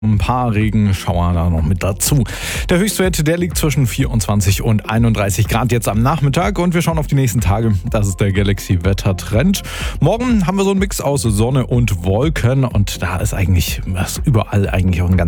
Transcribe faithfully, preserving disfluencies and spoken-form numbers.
Ein paar Regenschauer da noch mit dazu. Der Höchstwert, der liegt zwischen vierundzwanzig und einunddreißig Grad jetzt am Nachmittag und wir schauen auf die nächsten Tage. Das ist der Galaxy-Wetter-Trend. Morgen haben wir so einen Mix aus Sonne und Wolken und da ist eigentlich überall eigentlich auch ein ganz